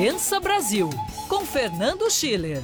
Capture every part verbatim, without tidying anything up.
Pensa Brasil, com Fernando Schiller.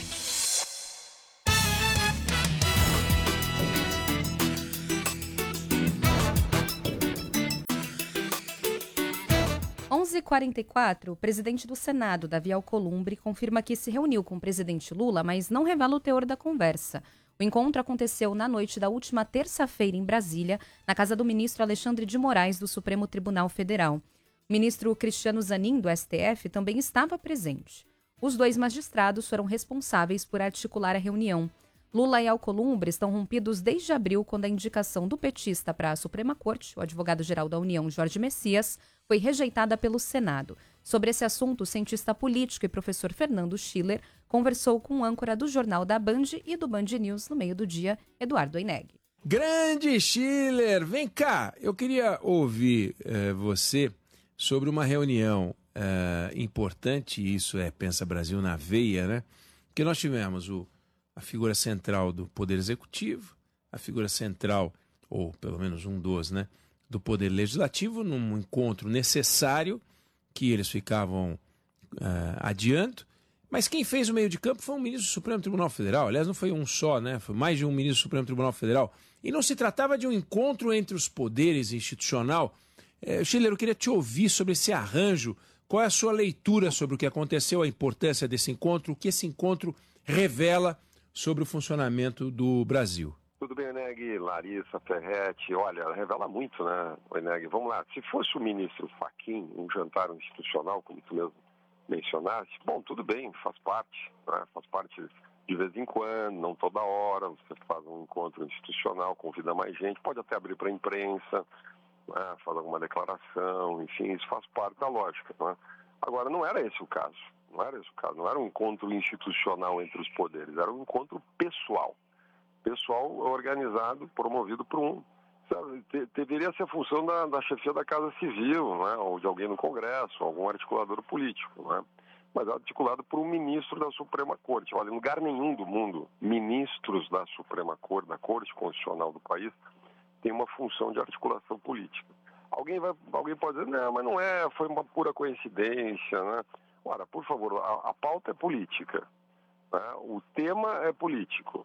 onze e quarenta e quatro, o presidente do Senado, Davi Alcolumbre, confirma que se reuniu com o presidente Lula, mas não revela o teor da conversa. O encontro aconteceu na noite da última terça-feira em Brasília, na casa do ministro Alexandre de Moraes, do Supremo Tribunal Federal. O ministro Cristiano Zanin, do S T F, também estava presente. Os dois magistrados foram responsáveis por articular a reunião. Lula e Alcolumbre estão rompidos desde abril, quando a indicação do petista para a Suprema Corte, o advogado-geral da União, Jorge Messias, foi rejeitada pelo Senado. Sobre esse assunto, o cientista político e professor Fernando Schiller conversou com o âncora do Jornal da Band e do Band News no meio do dia, Eduardo Oineg. Grande Schiller! Vem cá, eu queria ouvir eh, você sobre uma reunião eh, importante, isso é Pensa Brasil na veia, né? Porque nós tivemos o, a figura central do Poder Executivo, a figura central, ou pelo menos um dos, né, do Poder Legislativo, num encontro necessário que eles ficavam uh, adiando, mas quem fez o meio de campo foi um ministro do Supremo Tribunal Federal. Aliás, não foi um só, né? Foi mais de um ministro do Supremo Tribunal Federal. E não se tratava de um encontro entre os poderes institucional. Eh, Schiller, eu queria te ouvir sobre esse arranjo. Qual é a sua leitura sobre o que aconteceu, a importância desse encontro, o que esse encontro revela sobre o funcionamento do Brasil? Tudo bem, Oineg, Larissa, Ferretti, olha, revela muito, né, Oineg? Vamos lá, se fosse o ministro Fachin, um jantar institucional, como tu mesmo mencionaste, bom, tudo bem, faz parte, né? Faz parte de vez em quando, não toda hora, você faz um encontro institucional, convida mais gente, pode até abrir para a imprensa, né? Faz alguma declaração, enfim, isso faz parte da lógica, né? Agora, não era esse o caso, não era esse o caso, não era um encontro institucional entre os poderes, era um encontro pessoal. Pessoal organizado, promovido por um. Sabe, te, deveria ser a função da, da chefia da Casa Civil, né, ou de alguém no Congresso, algum articulador político, né, mas articulado por um ministro da Suprema Corte. Olha, em lugar nenhum do mundo, ministros da Suprema Corte, da Corte Constitucional do país, tem uma função de articulação política. Alguém, vai, alguém pode dizer, não, mas não é, foi uma pura coincidência, né? Ora, por favor, a, a pauta é política, né? O tema é político.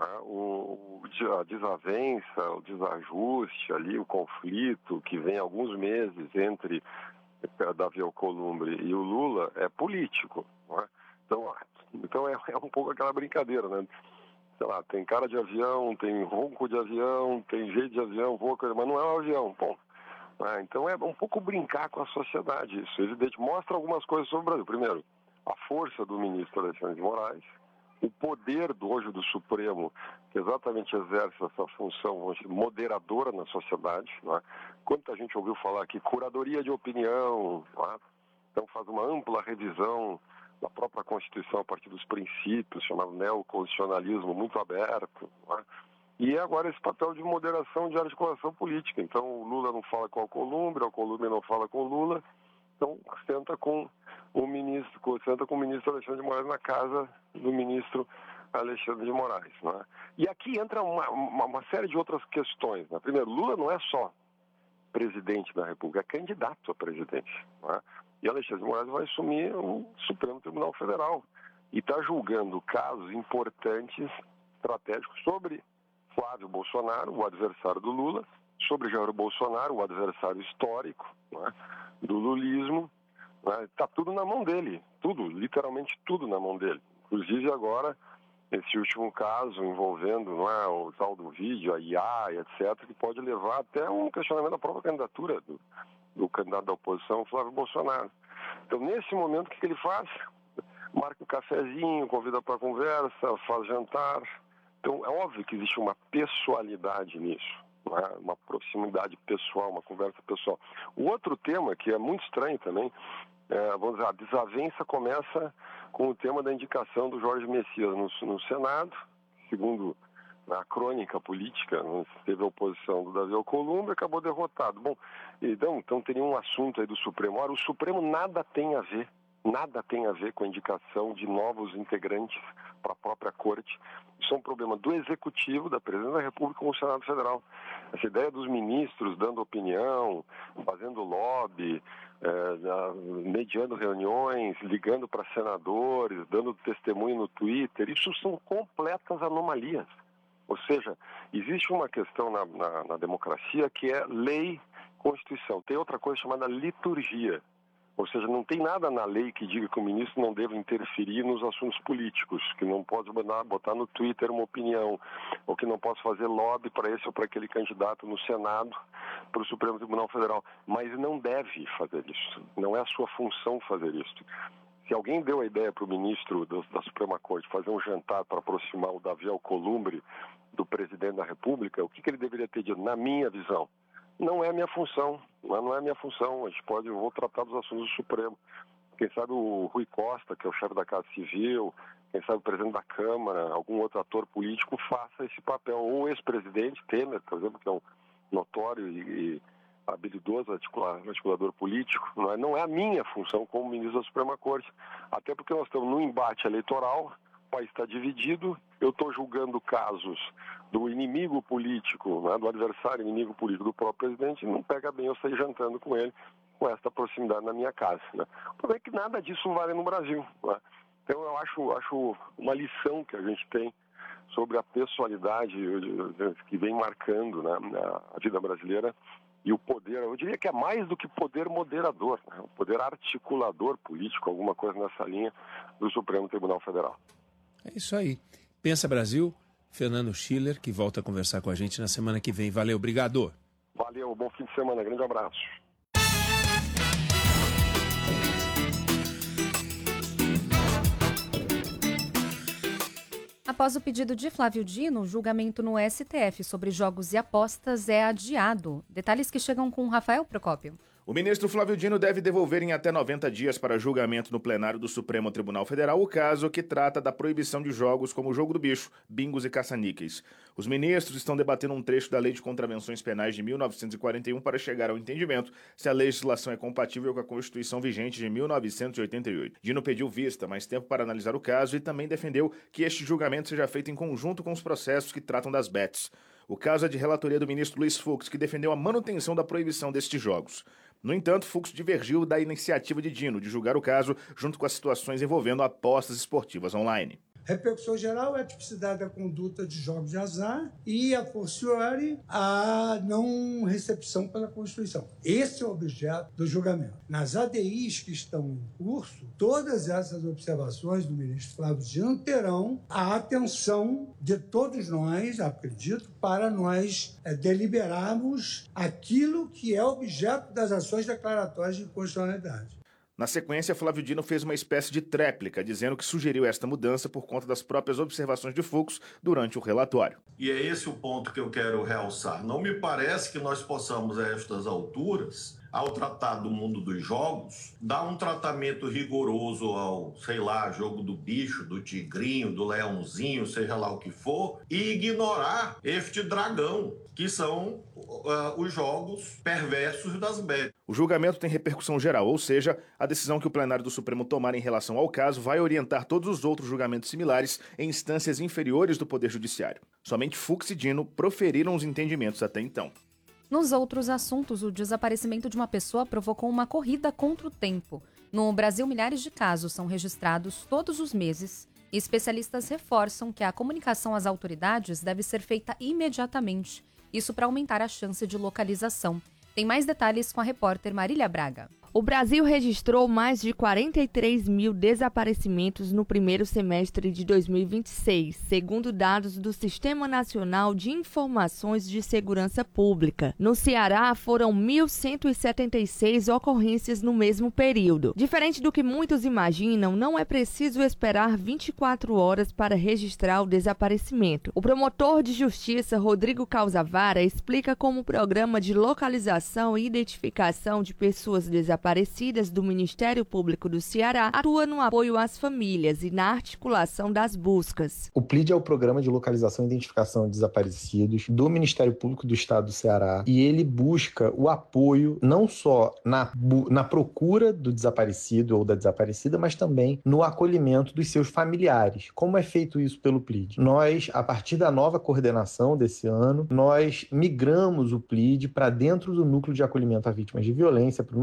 O, a desavença, o desajuste ali, o conflito que vem há alguns meses entre Davi Alcolumbre e o Lula é político, não é? Então, então é, é um pouco aquela brincadeira, né? Sei lá, tem cara de avião, tem ronco de avião, tem jeito de avião, voa, mas não é um avião, bom. É, então é um pouco brincar com a sociedade, isso, evidente. Mostra algumas coisas sobre o Brasil. Primeiro, a força do ministro Alexandre de Moraes, o poder do hoje do Supremo, que exatamente exerce essa função hoje, moderadora na sociedade. Não é? Quanta gente ouviu falar aqui, curadoria de opinião, não é? Então faz uma ampla revisão da própria Constituição a partir dos princípios, chamado neoconstitucionalismo muito aberto. Não é? E agora esse papel de moderação, de articulação política. Então o Lula não fala com o Alcolumbre, o Alcolumbre não fala com o Lula, então senta com o ministro, senta com o ministro Alexandre de Moraes na casa do ministro Alexandre de Moraes. Né? E aqui entra uma, uma, uma série de outras questões. Né? Primeiro, Lula não é só presidente da República, é candidato a presidente. Né? E Alexandre de Moraes vai assumir o Supremo Tribunal Federal e está julgando casos importantes, estratégicos, sobre Flávio Bolsonaro, o adversário do Lula, sobre Jair Bolsonaro, o adversário histórico, né, do lulismo. Está, né, tudo na mão dele, tudo, literalmente tudo na mão dele. Inclusive agora, esse último caso envolvendo, não é, o tal do vídeo, a I A, etcétera, que pode levar até um questionamento da própria candidatura do, do candidato da oposição, Flávio Bolsonaro. Então, nesse momento, o que, que ele faz? Marca um cafezinho, convida para conversa, faz jantar. Então, é óbvio que existe uma pessoalidade nisso. Uma proximidade pessoal, uma conversa pessoal. O outro tema, que é muito estranho também, é, vamos dizer, a desavença começa com o tema da indicação do Jorge Messias no, no Senado, segundo a crônica política, né, teve a oposição do Davi Alcolumbre e acabou derrotado. Bom, então, então teria um assunto aí do Supremo. Ora, o Supremo nada tem a ver, nada tem a ver com a indicação de novos integrantes para a própria Corte. Isso é um problema do Executivo, da Presidência da República com o Senado Federal. Essa ideia dos ministros dando opinião, fazendo lobby, é, mediando reuniões, ligando para senadores, dando testemunho no Twitter. Isso são completas anomalias. Ou seja, existe uma questão na, na, na democracia que é lei, Constituição. Tem outra coisa chamada liturgia. Ou seja, não tem nada na lei que diga que o ministro não deve interferir nos assuntos políticos, que não pode botar no Twitter uma opinião, ou que não possa fazer lobby para esse ou para aquele candidato no Senado, para o Supremo Tribunal Federal. Mas não deve fazer isso. Não é a sua função fazer isso. Se alguém deu a ideia para o ministro da Suprema Corte fazer um jantar para aproximar o Davi Alcolumbre do presidente da República, o que, que ele deveria ter dito? Na minha visão, não é a minha função, não é a minha função. A gente pode, eu vou tratar dos assuntos do Supremo. Quem sabe o Rui Costa, que é o chefe da Casa Civil, quem sabe o presidente da Câmara, algum outro ator político faça esse papel. Ou o ex-presidente Temer, por exemplo, que é um notório e, e habilidoso articulador político. Não é, não é a minha função como ministro da Suprema Corte. Até porque nós estamos num embate eleitoral, o país está dividido, eu estou julgando casos do inimigo político, né, do adversário inimigo político do próprio presidente, e não pega bem eu sair jantando com ele, com esta proximidade na minha casa. Né? O problema é que nada disso vale no Brasil. Né? Então eu acho, acho uma lição que a gente tem sobre a pessoalidade que vem marcando, né, a vida brasileira e o poder, eu diria que é mais do que poder moderador, né, o poder articulador político, alguma coisa nessa linha do Supremo Tribunal Federal. É isso aí. Pensa Brasil, Fernando Schiller, que volta a conversar com a gente na semana que vem. Valeu, obrigado. Valeu, bom fim de semana, grande abraço. Após o pedido de Flávio Dino, o julgamento no S T F sobre jogos e apostas é adiado. Detalhes que chegam com Rafael Procópio. O ministro Flávio Dino deve devolver em até noventa dias para julgamento no plenário do Supremo Tribunal Federal o caso que trata da proibição de jogos como o jogo do bicho, bingos e caça-níqueis. Os ministros estão debatendo um trecho da Lei de Contravenções Penais de mil novecentos e quarenta e um para chegar ao entendimento se a legislação é compatível com a Constituição vigente de mil novecentos e oitenta e oito. Dino pediu vista, mais tempo para analisar o caso e também defendeu que este julgamento seja feito em conjunto com os processos que tratam das bets. O caso é de relatoria do ministro Luiz Fux, que defendeu a manutenção da proibição destes jogos. No entanto, Fux divergiu da iniciativa de Dino de julgar o caso junto com as situações envolvendo apostas esportivas online. Repercussão geral é a tipicidade da conduta de jogos de azar e, a fortiori, a não recepção pela Constituição. Esse é o objeto do julgamento. Nas A D Is que estão em curso, todas essas observações do ministro Flávio Dino terão a atenção de todos nós, acredito, para nós é, deliberarmos aquilo que é objeto das ações declaratórias de inconstitucionalidade. Na sequência, Flávio Dino fez uma espécie de tréplica, dizendo que sugeriu esta mudança por conta das próprias observações de Fux durante o relatório. E é esse o ponto que eu quero realçar. Não me parece que nós possamos, a estas alturas, ao tratar do mundo dos jogos, dar um tratamento rigoroso ao, sei lá, jogo do bicho, do tigrinho, do leãozinho, seja lá o que for, e ignorar este dragão, que são uh, os jogos perversos das bets. O julgamento tem repercussão geral, ou seja, a decisão que o plenário do Supremo tomar em relação ao caso vai orientar todos os outros julgamentos similares em instâncias inferiores do Poder Judiciário. Somente Fux e Dino proferiram os entendimentos até então. Nos outros assuntos, o desaparecimento de uma pessoa provocou uma corrida contra o tempo. No Brasil, milhares de casos são registrados todos os meses e especialistas reforçam que a comunicação às autoridades deve ser feita imediatamente, isso para aumentar a chance de localização. Tem mais detalhes com a repórter Marília Braga. O Brasil registrou mais de quarenta e três mil desaparecimentos no primeiro semestre de dois mil e vinte e seis, segundo dados do Sistema Nacional de Informações de Segurança Pública. No Ceará, foram mil cento e setenta e seis ocorrências no mesmo período. Diferente do que muitos imaginam, não é preciso esperar vinte e quatro horas para registrar o desaparecimento. O promotor de justiça, Rodrigo Calzavara, explica como o programa de localização e identificação de pessoas desaparecidas Desaparecidas do Ministério Público do Ceará atua no apoio às famílias e na articulação das buscas. O P L I D é o Programa de Localização e Identificação de Desaparecidos do Ministério Público do Estado do Ceará e ele busca o apoio não só na, na procura do desaparecido ou da desaparecida, mas também no acolhimento dos seus familiares. Como é feito isso pelo P L I D? Nós, a partir da nova coordenação desse ano, nós migramos o P L I D para dentro do Núcleo de Acolhimento a Vítimas de Violência, para o NUAV,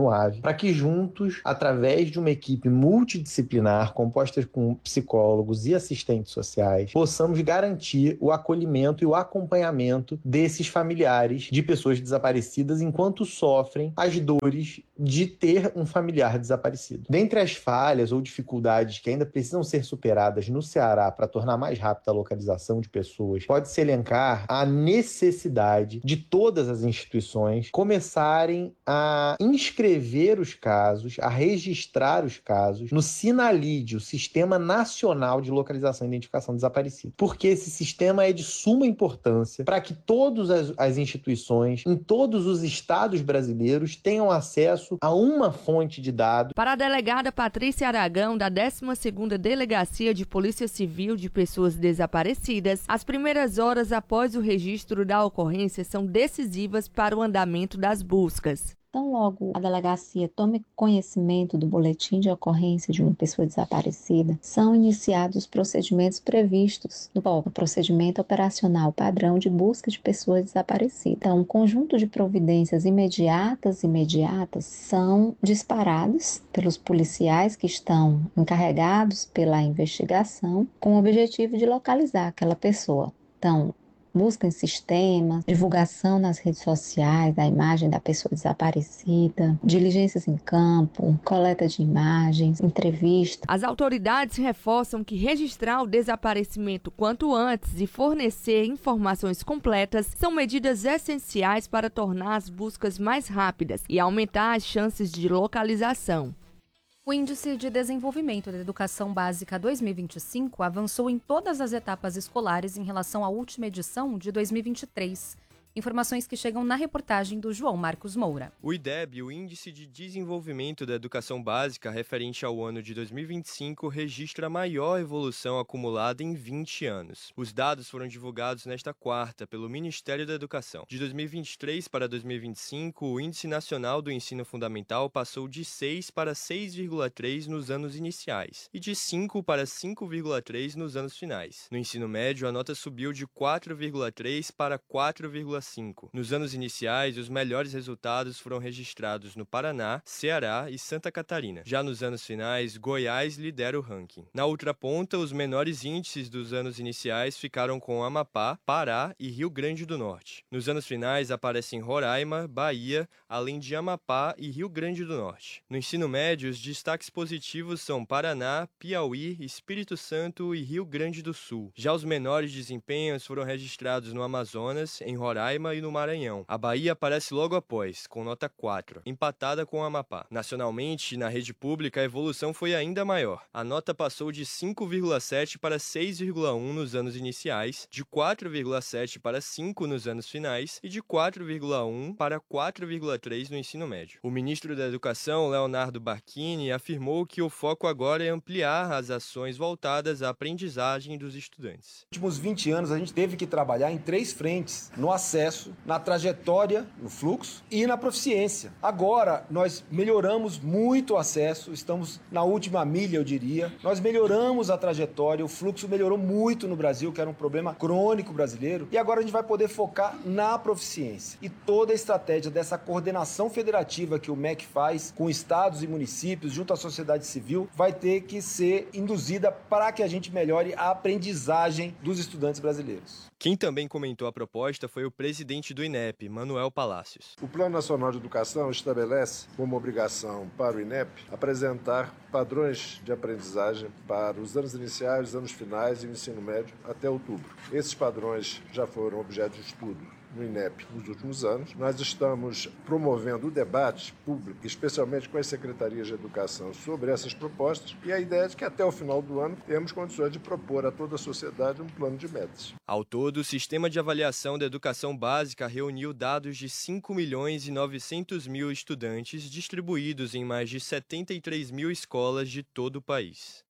para que juntos, através de uma equipe multidisciplinar, composta com psicólogos e assistentes sociais, possamos garantir o acolhimento e o acompanhamento desses familiares de pessoas desaparecidas enquanto sofrem as dores de ter um familiar desaparecido. Dentre as falhas ou dificuldades que ainda precisam ser superadas no Ceará para tornar mais rápida a localização de pessoas, pode-se elencar a necessidade de todas as instituições começarem a inscrever os casos, a registrar os casos no SINALIDE, o Sistema Nacional de Localização e Identificação Desaparecida. Porque esse sistema é de suma importância para que todas as, as instituições, em todos os estados brasileiros, tenham acesso a uma fonte de dados. Para a delegada Patrícia Aragão, da décima segunda Delegacia de Polícia Civil de Pessoas Desaparecidas, as primeiras horas após o registro da ocorrência são decisivas para o andamento das buscas. Então, logo a delegacia tome conhecimento do boletim de ocorrência de uma pessoa desaparecida, são iniciados os procedimentos previstos no procedimento operacional padrão de busca de pessoas desaparecidas. Então, um conjunto de providências imediatas e imediatas são disparados pelos policiais que estão encarregados pela investigação com o objetivo de localizar aquela pessoa. Então, busca em sistemas, divulgação nas redes sociais da imagem da pessoa desaparecida, diligências em campo, coleta de imagens, entrevista. As autoridades reforçam que registrar o desaparecimento quanto antes e fornecer informações completas são medidas essenciais para tornar as buscas mais rápidas e aumentar as chances de localização. O Índice de Desenvolvimento da Educação Básica dois mil e vinte e cinco avançou em todas as etapas escolares em relação à última edição de dois mil e vinte e três. Informações que chegam na reportagem do João Marcos Moura. O I D E B, o Índice de Desenvolvimento da Educação Básica, referente ao ano de dois mil e vinte e cinco, registra a maior evolução acumulada em vinte anos. Os dados foram divulgados nesta quarta pelo Ministério da Educação. De dois mil e vinte e três para dois mil e vinte e cinco, o Índice Nacional do Ensino Fundamental passou de seis para seis vírgula três nos anos iniciais e de cinco para cinco vírgula três nos anos finais. No ensino médio, a nota subiu de quatro vírgula três para quatro vírgula cinco. Nos anos iniciais, os melhores resultados foram registrados no Paraná, Ceará e Santa Catarina. Já nos anos finais, Goiás lidera o ranking. Na outra ponta, os menores índices dos anos iniciais ficaram com Amapá, Pará e Rio Grande do Norte. Nos anos finais, aparecem Roraima, Bahia, além de Amapá e Rio Grande do Norte. No ensino médio, os destaques positivos são Paraná, Piauí, Espírito Santo e Rio Grande do Sul. Já os menores desempenhos foram registrados no Amazonas, em Roraima e no Maranhão. A Bahia aparece logo após, com nota quatro, empatada com o Amapá. Nacionalmente, na rede pública, a evolução foi ainda maior. A nota passou de cinco vírgula sete para seis vírgula um nos anos iniciais, de quatro vírgula sete para cinco nos anos finais e de quatro vírgula um para quatro vírgula três no ensino médio. O ministro da Educação, Leonardo Barquini, afirmou que o foco agora é ampliar as ações voltadas à aprendizagem dos estudantes. Nos últimos vinte anos, a gente teve que trabalhar em três frentes: no acesso, na trajetória, no fluxo e na proficiência. Agora, nós melhoramos muito o acesso, estamos na última milha, eu diria. Nós melhoramos a trajetória, o fluxo melhorou muito no Brasil, que era um problema crônico brasileiro. E agora a gente vai poder focar na proficiência. E toda a estratégia dessa coordenação federativa que o M E C faz com estados e municípios, junto à sociedade civil, vai ter que ser induzida para que a gente melhore a aprendizagem dos estudantes brasileiros. Quem também comentou a proposta foi o presidente do I N E P, Manuel Palácios. O Plano Nacional de Educação estabelece como obrigação para o I N E P apresentar padrões de aprendizagem para os anos iniciais, os anos finais e o ensino médio até outubro. Esses padrões já foram objeto de estudo no I N E P nos últimos anos. Nós estamos promovendo o debate público, especialmente com as secretarias de educação, sobre essas propostas, e a ideia é de que até o final do ano temos condições de propor a toda a sociedade um plano de metas. Ao todo, o Sistema de Avaliação da Educação Básica reuniu dados de cinco milhões e novecentos mil estudantes distribuídos em mais de setenta e três mil escolas de todo o país.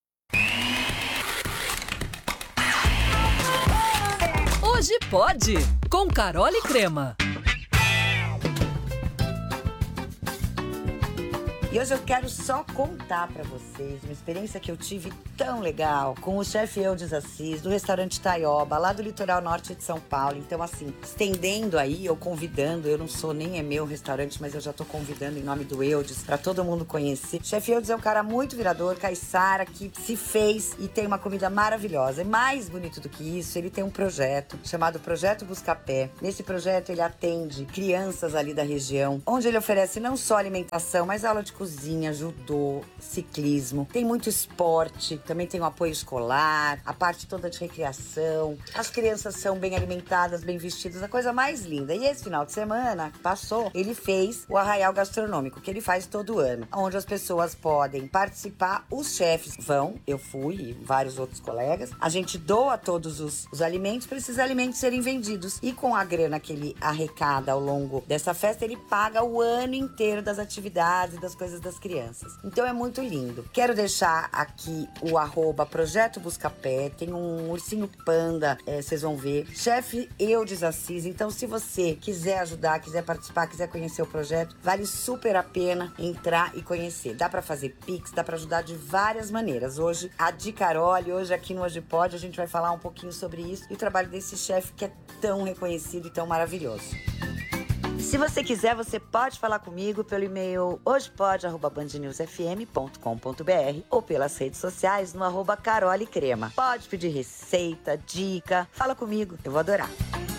Hoje pode, com Carol e Crema. E hoje eu quero só contar pra vocês uma experiência que eu tive tão legal com o chefe Eudes Assis, do restaurante Taioba, lá do litoral norte de São Paulo. Então, assim, estendendo aí, ou convidando, eu não sou nem é meu restaurante, mas eu já tô convidando em nome do Eudes, pra todo mundo conhecer. Chefe Eudes é um cara muito virador, caiçara, que se fez e tem uma comida maravilhosa. E mais bonito do que isso, ele tem um projeto chamado Projeto Buscapé. Nesse projeto, ele atende crianças ali da região, onde ele oferece não só alimentação, mas aula de cozinha, judô, ciclismo. Tem muito esporte, também tem um apoio escolar, a parte toda de recreação. As crianças são bem alimentadas, bem vestidas, a coisa mais linda. E esse final de semana, passou, ele fez o Arraial Gastronômico, que ele faz todo ano, onde as pessoas podem participar, os chefes vão, eu fui e vários outros colegas, a gente doa todos os, os alimentos para esses alimentos serem vendidos. E com a grana que ele arrecada ao longo dessa festa, ele paga o ano inteiro das atividades e das coisas das crianças. Então é muito lindo. Quero deixar aqui o arroba Projeto Buscapé, tem um ursinho panda, é, vocês vão ver. Chefe Eudes Assis, então se você quiser ajudar, quiser participar, quiser conhecer o projeto, vale super a pena entrar e conhecer. Dá pra fazer Pix, dá pra ajudar de várias maneiras. Hoje, a Di Caroli, hoje aqui no Hoje Pode, a gente vai falar um pouquinho sobre isso e o trabalho desse chefe que é tão reconhecido e tão maravilhoso. Se você quiser, você pode falar comigo pelo e-mail hojepod arroba band news f m ponto com ponto b r ou pelas redes sociais no arroba Carole Crema. Pode pedir receita, dica, fala comigo, eu vou adorar.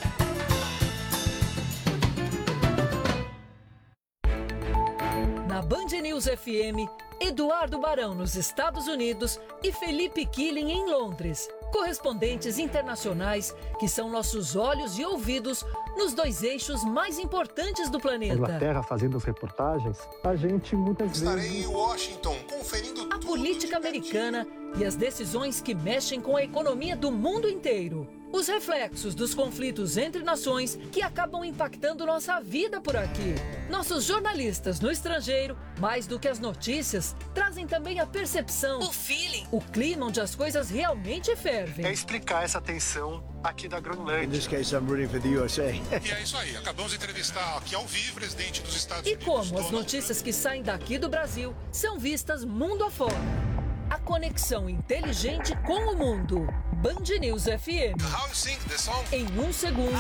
Na Band News F M, Eduardo Barão nos Estados Unidos e Felipe Killing em Londres. Correspondentes internacionais que são nossos olhos e ouvidos nos dois eixos mais importantes do planeta. Inglaterra fazendo as reportagens, a gente muitas Estarei vezes... em Washington conferindo a política americana e as decisões que mexem com a economia do mundo inteiro. Os reflexos dos conflitos entre nações que acabam impactando nossa vida por aqui. Nossos jornalistas no estrangeiro, mais do que as notícias, trazem também a percepção, o feeling, o clima onde as coisas realmente fervem. É explicar essa tensão aqui da Groenlândia. In this case, I'm rooting for the U S A. E é isso aí, acabamos de entrevistar aqui ao vivo o presidente dos Estados E Unidos. como as notícias que saem daqui do Brasil são vistas mundo afora. A conexão inteligente com o mundo. Band News F M. How you sing the song? Em um segundo,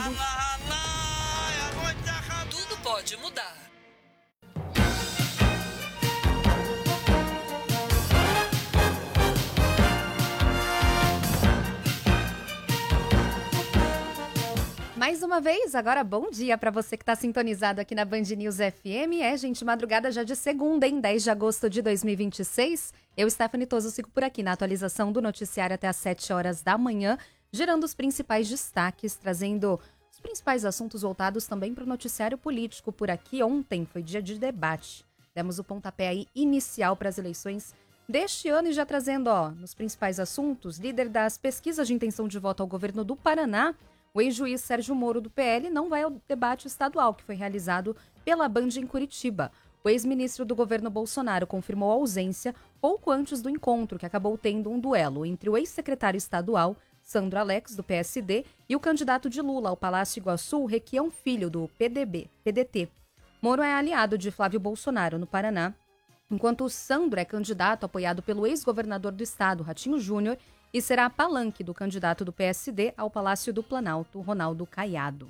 tudo pode mudar. Mais uma vez, agora bom dia para você que está sintonizado aqui na Band News F M. É, gente, madrugada já de segunda, em dez de agosto de dois mil e vinte e seis. Eu, Stephanie Toso, sigo por aqui na atualização do noticiário até às sete horas da manhã, gerando os principais destaques, trazendo os principais assuntos voltados também para o noticiário político por aqui. Ontem foi dia de debate. Demos o pontapé aí inicial para as eleições deste ano e já trazendo, ó, nos principais assuntos, líder das pesquisas de intenção de voto ao governo do Paraná, o ex-juiz Sérgio Moro, do P L, não vai ao debate estadual que foi realizado pela Band em Curitiba. O ex-ministro do governo Bolsonaro confirmou a ausência pouco antes do encontro, que acabou tendo um duelo entre o ex-secretário estadual, Sandro Alex, do P S D, e o candidato de Lula ao Palácio Iguaçu, Requião Filho, do P D B, P D T. Moro é aliado de Flávio Bolsonaro, no Paraná, enquanto o Sandro é candidato apoiado pelo ex-governador do estado, Ratinho Júnior, e será a palanque do candidato do P S D ao Palácio do Planalto, Ronaldo Caiado.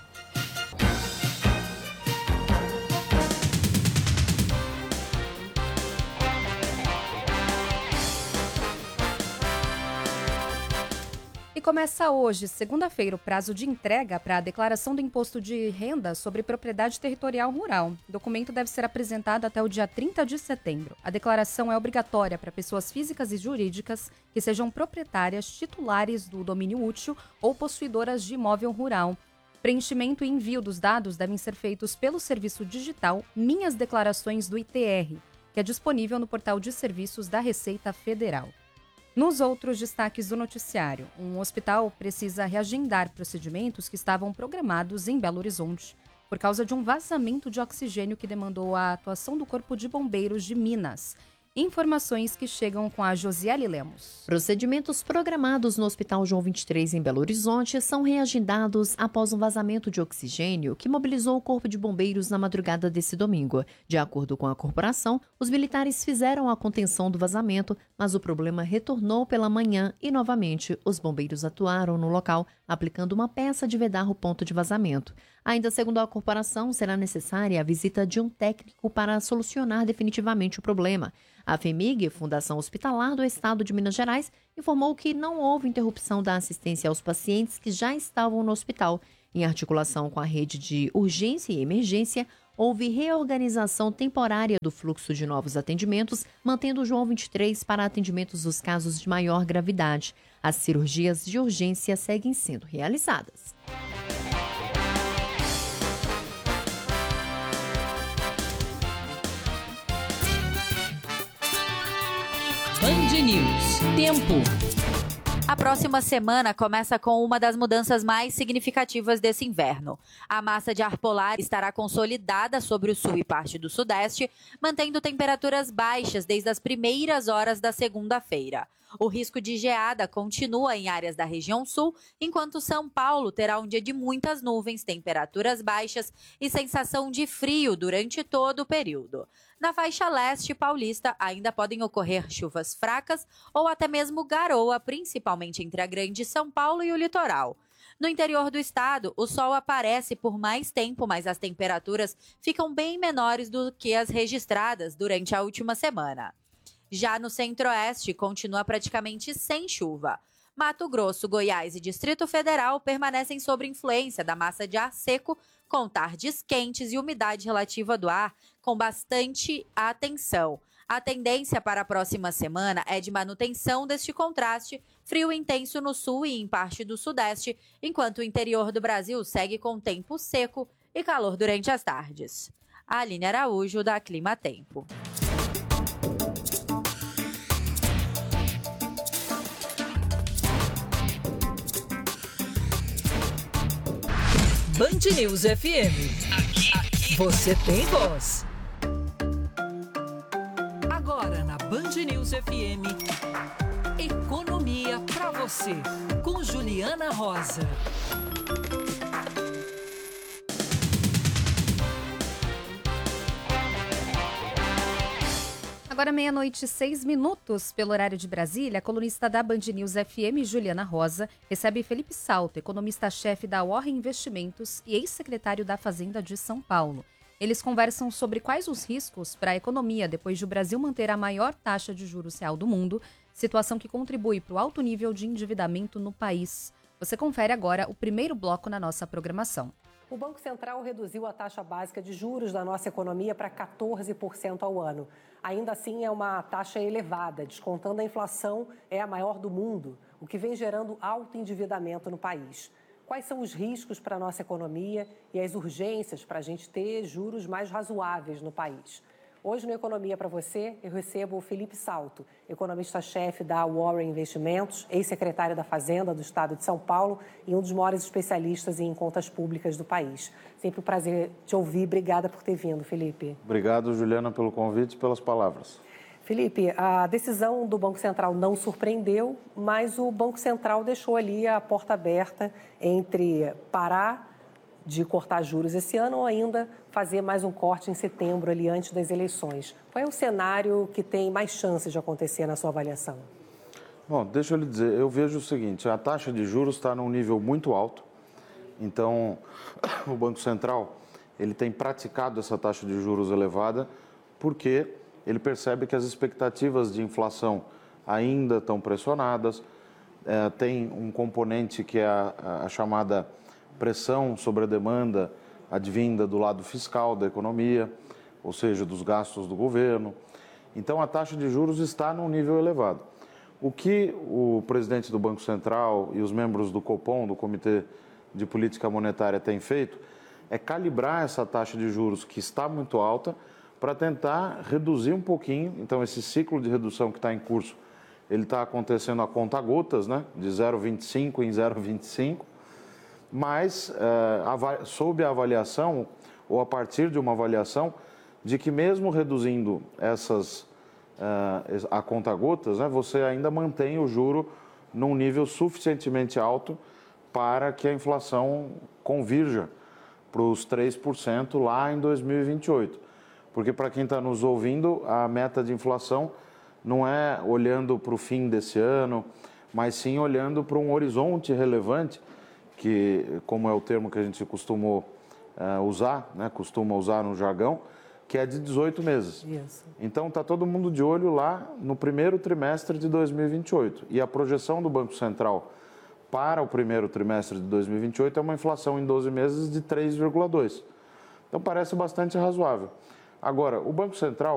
E começa hoje, segunda-feira, o prazo de entrega para a declaração do imposto de renda sobre propriedade territorial rural. O documento deve ser apresentado até o dia trinta de setembro. A declaração é obrigatória para pessoas físicas e jurídicas que sejam proprietárias, titulares do domínio útil ou possuidoras de imóvel rural. Preenchimento e envio dos dados devem ser feitos pelo serviço digital Minhas Declarações do I T R, que é disponível no portal de serviços da Receita Federal. Nos outros destaques do noticiário, um hospital precisa reagendar procedimentos que estavam programados em Belo Horizonte por causa de um vazamento de oxigênio que demandou a atuação do Corpo de Bombeiros de Minas. Informações que chegam com a Josiele Lemos. Procedimentos programados no Hospital João vinte e três, em Belo Horizonte, são reagendados após um vazamento de oxigênio que mobilizou o Corpo de Bombeiros na madrugada desse domingo. De acordo com a corporação, os militares fizeram a contenção do vazamento, mas o problema retornou pela manhã e, novamente, os bombeiros atuaram no local, aplicando uma peça de vedar o ponto de vazamento. Ainda segundo a corporação, será necessária a visita de um técnico para solucionar definitivamente o problema. A FEMIG, Fundação Hospitalar do Estado de Minas Gerais, informou que não houve interrupção da assistência aos pacientes que já estavam no hospital. Em articulação com a rede de urgência e emergência, houve reorganização temporária do fluxo de novos atendimentos, mantendo o João vinte e três para atendimentos dos casos de maior gravidade. As cirurgias de urgência seguem sendo realizadas. Band News. Tempo. A próxima semana começa com uma das mudanças mais significativas desse inverno. A massa de ar polar estará consolidada sobre o sul e parte do sudeste, mantendo temperaturas baixas desde as primeiras horas da segunda-feira. O risco de geada continua em áreas da região sul, enquanto São Paulo terá um dia de muitas nuvens, temperaturas baixas e sensação de frio durante todo o período. Na faixa leste paulista ainda podem ocorrer chuvas fracas ou até mesmo garoa, principalmente entre a Grande São Paulo e o litoral. No interior do estado, o sol aparece por mais tempo, mas as temperaturas ficam bem menores do que as registradas durante a última semana. Já no centro-oeste, continua praticamente sem chuva. Mato Grosso, Goiás e Distrito Federal permanecem sob influência da massa de ar seco, com tardes quentes e umidade relativa do ar com bastante atenção. A tendência para a próxima semana é de manutenção deste contraste, frio intenso no sul e em parte do sudeste, enquanto o interior do Brasil segue com tempo seco e calor durante as tardes. Aline Araújo, da Clima Tempo. Band News F M. Você tem voz. Agora na Band News F M, Economia pra você, com Juliana Rosa. Agora meia-noite e seis minutos, pelo horário de Brasília, a colunista da Band News F M, Juliana Rosa, recebe Felipe Salto, economista-chefe da Warren Investimentos e ex-secretário da Fazenda de São Paulo. Eles conversam sobre quais os riscos para a economia depois de o Brasil manter a maior taxa de juros real do mundo, situação que contribui para o alto nível de endividamento no país. Você confere agora o primeiro bloco na nossa programação. O Banco Central reduziu a taxa básica de juros da nossa economia para quatorze por cento ao ano. Ainda assim, é uma taxa elevada, descontando a inflação, é a maior do mundo, o que vem gerando alto endividamento no país. Quais são os riscos para a nossa economia e as urgências para a gente ter juros mais razoáveis no país? Hoje, no Economia para Você, eu recebo o Felipe Salto, economista-chefe da Warren Investimentos, ex-secretário da Fazenda do Estado de São Paulo e um dos maiores especialistas em contas públicas do país. Sempre um prazer te ouvir. Obrigada por ter vindo, Felipe. Obrigado, Juliana, pelo convite e pelas palavras. Felipe, a decisão do Banco Central não surpreendeu, mas o Banco Central deixou ali a porta aberta entre parar de cortar juros esse ano ou ainda fazer mais um corte em setembro, ali antes das eleições. Qual é o cenário que tem mais chances de acontecer na sua avaliação? Bom, deixa eu lhe dizer, eu vejo o seguinte, a taxa de juros está num nível muito alto, então o Banco Central ele tem praticado essa taxa de juros elevada porque ele percebe que as expectativas de inflação ainda estão pressionadas, é, tem um componente que é a, a chamada pressão sobre a demanda advinda do lado fiscal da economia, ou seja, dos gastos do governo. Então, a taxa de juros está num nível elevado. O que o presidente do Banco Central e os membros do Copom, do Comitê de Política Monetária, têm feito é calibrar essa taxa de juros que está muito alta para tentar reduzir um pouquinho. Então, esse ciclo de redução que está em curso, ele está acontecendo a conta-gotas, né? De zero vírgula vinte e cinco em zero vírgula vinte e cinco, mas eh, sob a avaliação, ou a partir de uma avaliação, de que mesmo reduzindo essas uh, a conta-gotas, né, você ainda mantém o juro num nível suficientemente alto para que a inflação convirja para os três por cento lá em dois mil e vinte e oito. Porque, para quem está nos ouvindo, a meta de inflação não é olhando para o fim desse ano, mas sim olhando para um horizonte relevante, que, como é o termo que a gente costumou uh, usar, né, costuma usar no jargão, que é de dezoito meses. Isso. Então, está todo mundo de olho lá no primeiro trimestre de dois mil e vinte e oito. E a projeção do Banco Central para o primeiro trimestre de dois mil e vinte e oito é uma inflação em doze meses de três vírgula dois por cento. Então, parece bastante razoável. Agora, o Banco Central